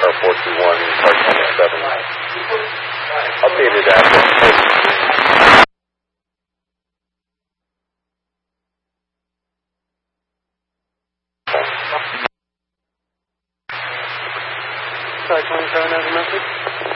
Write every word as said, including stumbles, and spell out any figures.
Hotel four two one, Park twenty-seven. Updated address. Park twenty-seven has a message.